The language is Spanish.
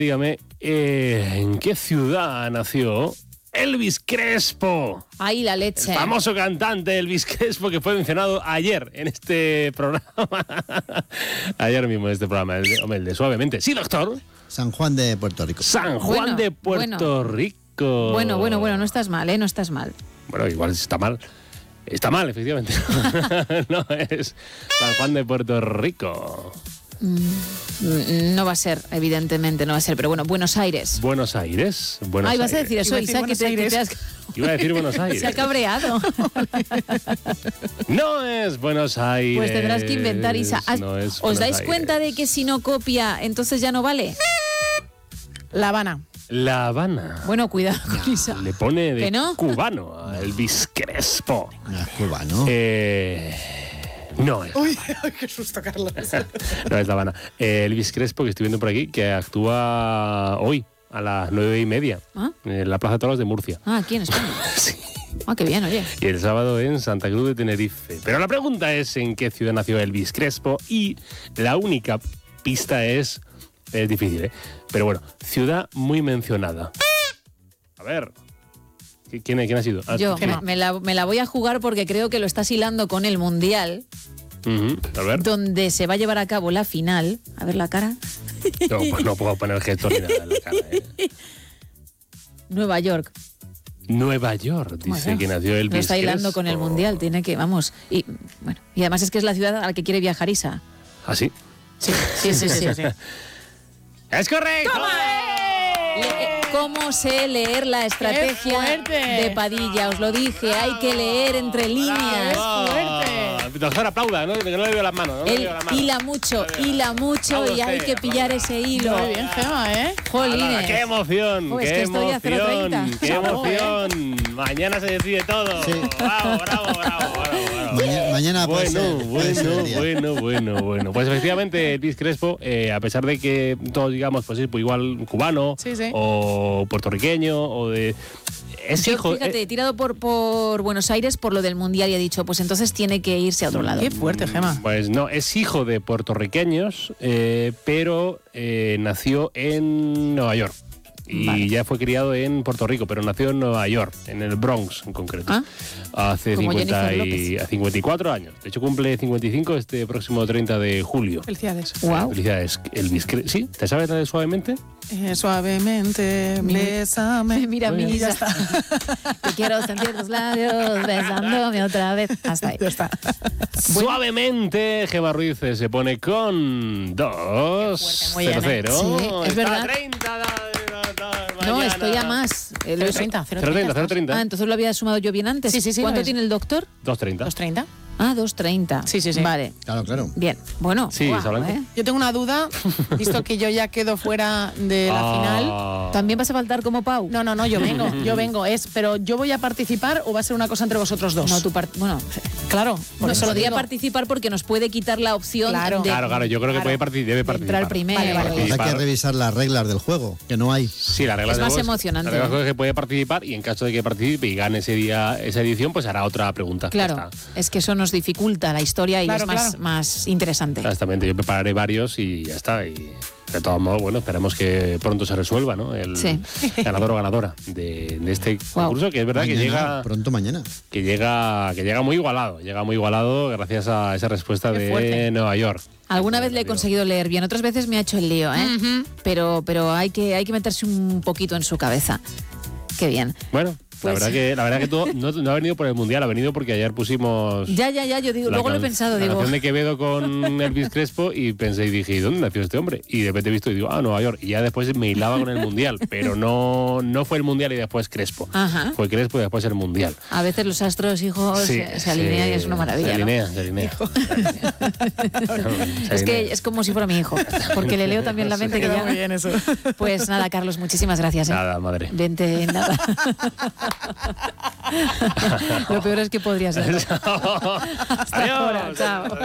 Dígame, ¿en qué ciudad nació Elvis Crespo? Ahí la leche. El famoso cantante Elvis Crespo, que fue mencionado ayer en este programa. Ayer mismo en este programa, el de Suavemente. Sí, doctor. San Juan de Puerto Rico. San Juan de Puerto Rico. Bueno, no estás mal, no estás mal. Bueno, igual está mal. Está mal, efectivamente. No es San Juan de Puerto Rico. No va a ser, evidentemente no va a ser, pero bueno, Buenos Aires. Buenos Aires. Ay, vas a decir eso, Isa, que te has... Iba a decir Buenos Aires. Se ha cabreado. No es Buenos Aires. Pues tendrás que inventar, Isa. ¿Os dais cuenta de que si no copia, entonces ya no vale? La Habana. La Habana. Bueno, cuidado con Isa. Le pone de no? cubano a Elvis Crespo. ¿Cubano? No es. Uy, qué susto, Carlos. No es La Habana. Elvis Crespo, que estoy viendo por aquí, que actúa hoy a las 9:30 en la Plaza de Toros de Murcia. Aquí en España. Sí. Qué bien, oye. Y el sábado en Santa Cruz de Tenerife. Pero la pregunta es en qué ciudad nació Elvis Crespo, y la única pista es difícil, ¿eh? Pero bueno, ciudad muy mencionada. A ver, ¿quién ha sido? Yo me la voy a jugar porque creo que lo estás hilando con el Mundial. A ver. Donde se va a llevar a cabo la final. A ver la cara. No, pues no puedo poner gestos ni nada en la cara, ¿eh? Nueva York. Nueva York, dice que nació Elvis Crespo. Lo está hilando con el Mundial, tiene que, vamos. Y además es que es la ciudad a la que quiere viajar Isa. ¿Ah, sí? Sí. ¡Es correcto! ¿Cómo sé leer la estrategia de Padilla? Os lo dije, hay que leer entre líneas. Doctor, aplauda, ¿no? Que no le veo las manos. Él hila mucho y hay que pillar ese hilo. Muy bien, Gema, ¿eh? Jolines. ¡Qué emoción! Es que estoy a 0:30. ¡Qué emoción! Mañana se decide todo. Sí. Bravo. Mañana puede ser. Bueno. Pues efectivamente, Elvis Crespo, a pesar de que todos digamos, pues igual cubano, sí. o puertorriqueño, o de... Fíjate, he tirado por Buenos Aires por lo del Mundial y he dicho, pues entonces tiene que irse a otro lado. Qué fuerte, Gema. Pues no, es hijo de puertorriqueños, pero nació en Nueva York. Y ya fue criado en Puerto Rico, pero nació en Nueva York, en el Bronx en concreto. Hace 54 años. De hecho, cumple 55 este próximo 30 de julio. Felicidades. Wow. Felicidades, Elvis Crespo. ¿Sí? ¿Te sabes la de Suavemente? Suavemente, bésame. Mira, ya está. Te quiero sentir tus labios besándome otra vez. Hasta ahí. Ya está. Suavemente, Gema Ruiz se pone con 2-0-0. Sí, es verdad. 30. No, estoy a más. 0:30. Ah, entonces lo había sumado yo bien antes. Sí. ¿Cuánto tiene el doctor? 2:30. 2:30. Ah, 2:30. Sí. Vale. Claro. Bien. Bueno. Sí, Yo tengo una duda, visto que yo ya quedo fuera de la final. ¿También vas a faltar como Pau? No, yo vengo. Pero ¿yo voy a participar o va a ser una cosa entre vosotros dos? No, claro. No podría participar porque nos puede quitar la opción Claro. de... Claro, yo creo que debe participar. Entrar primero. Vale. Hay que revisar las reglas del juego, que no hay. Sí, la regla Es de más juego emocionante. La regla es que puede participar, y en caso de que participe y gane ese día esa edición, pues hará otra pregunta. Claro, es que eso nos dificulta la historia y es más interesante. Exactamente, yo prepararé varios y ya está. Y de todos modos, bueno, esperemos que pronto se resuelva, ¿no? El ganador o ganadora de este concurso, que es verdad mañana, que llega... Pronto mañana. Que llega muy igualado gracias a esa respuesta de Nueva York. Alguna vez le he conseguido leer bien, otras veces me ha hecho el lío, ¿eh? Pero hay que meterse un poquito en su cabeza. Qué bien. Bueno, pues la verdad que todo no ha venido por el Mundial, ha venido porque ayer pusimos... Ya, yo digo, luego lo he pensado, la canción de Quevedo con Elvis Crespo, y pensé y dije, ¿dónde nació este hombre? Y de repente he visto y digo, Nueva York. Y ya después me hilaba con el Mundial, pero no fue el Mundial y después Crespo. Ajá. Fue Crespo y después el Mundial. A veces los astros, hijos, se alinean y es una maravilla. Se alinea. Es que es como si fuera mi hijo, porque le leo también la mente que ya... Muy bien eso. Pues nada, Carlos, muchísimas gracias. Nada, madre. Vente, nada. Lo peor es que podría ser. Adiós. Hasta ahora, chao.